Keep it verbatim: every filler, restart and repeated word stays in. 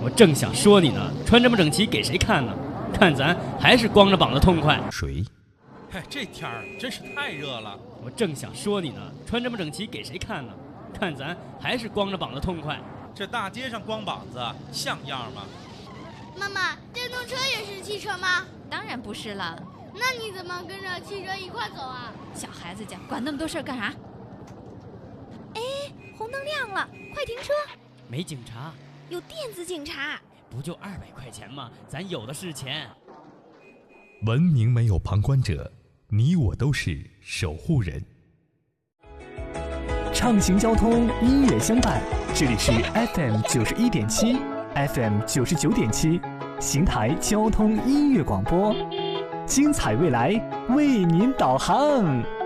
我正想说你呢，穿这么整齐给谁看呢？看咱还是光着膀子痛快。 谁？ 哎，这天儿真是太热了。 我正想说你呢，穿这么整齐给谁看呢？看咱还是光着膀子痛快。 这大街上光膀子像样吗？ 妈妈，电动车也是汽车吗？ 当然不是了。 那你怎么跟着汽车一块走啊？ 小孩子家管那么多事儿干啥？哎，红灯亮了，快停车！ 没警察， 有电子警察。 不就二百块钱吗？咱有的是钱。 文明没有旁观者，你我都是守护人。 畅行交通，音乐相伴。这里是 F M 九十一点七 ，F M 九十九点七，邢台交通音乐广播，精彩未来为您导航。